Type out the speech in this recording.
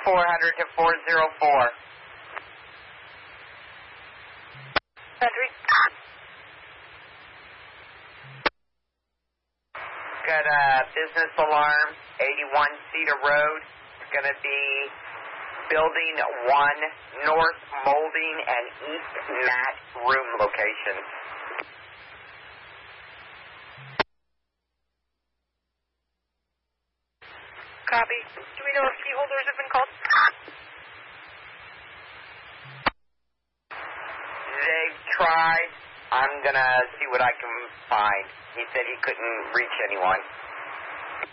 400 to 404. Entry. Got a business alarm, 81 Cedar Road. It's going to be Building 1, North Molding and East Mat Room location. Copy. Do we know if key holders have been called? They've tried. I'm going to see what I can find. He said he couldn't reach anyone.